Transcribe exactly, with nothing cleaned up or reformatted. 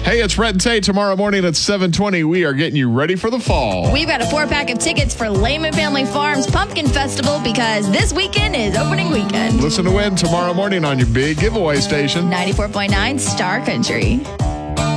Hey, it's Brett and Tay. Tomorrow morning at seven twenty, we are getting you ready for the fall. We've got a four-pack of tickets for Lehman Family Farms Pumpkin Festival because this weekend is opening weekend. Listen to win tomorrow morning on your big giveaway station. ninety-four point nine Star Country.